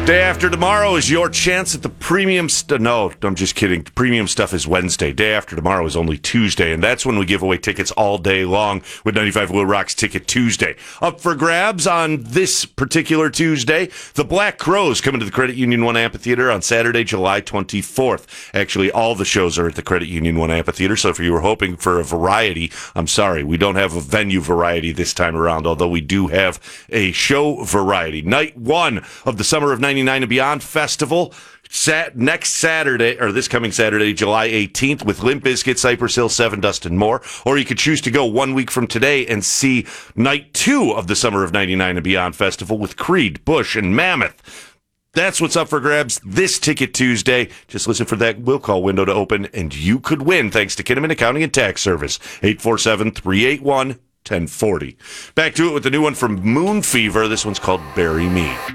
Day after tomorrow is your chance at the premium No, I'm just kidding. Premium stuff is Wednesday. Day after tomorrow is only Tuesday, and that's when we give away tickets all day long with 95 Will Rock's Ticket Tuesday. Up for grabs on this particular Tuesday, the Black Crowes coming to the Credit Union 1 Amphitheater on Saturday, July 24th. Actually, all the shows are at the Credit Union 1 Amphitheater, so if you were hoping for a variety, I'm sorry, we don't have a venue variety this time around, although we do have a show variety. Night one of the Summer of 99 and Beyond Festival next Saturday, or this coming Saturday, July 18th, with Limp Bizkit, Cypress Hill, Seven Dust, and more. Or you could choose to go 1 week from today and see night two of the Summer of 99 and Beyond Festival with Creed, Bush, and Mammoth. That's what's up for grabs this Ticket Tuesday. Just listen for that will call window to open, and you could win thanks to Kinnaman Accounting and Tax Service, 847-381-1040. Back to it with the new one from Moon Fever. This one's called Bury Me.